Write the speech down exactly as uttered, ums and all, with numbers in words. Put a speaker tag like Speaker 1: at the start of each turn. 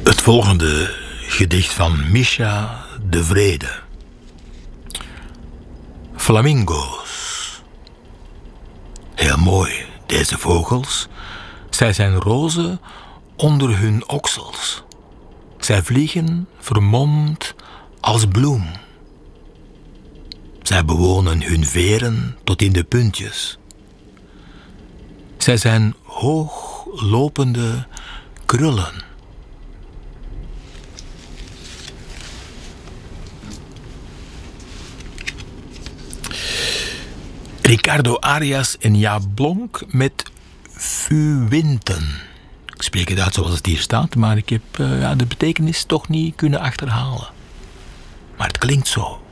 Speaker 1: Het volgende gedicht van Misha de Vrede. Flamingo's. Heel mooi, deze vogels. Zij zijn rozen onder hun oksels. Zij vliegen vermomd als bloem. Zij bewonen hun veren tot in de puntjes. Zij zijn hooglopende krullen. Ricardo Arias en Jaap Blonk met Fuwinten. Ik spreek het uit zoals het hier staat, maar ik heb uh, ja, de betekenis toch niet kunnen achterhalen. Maar het klinkt zo.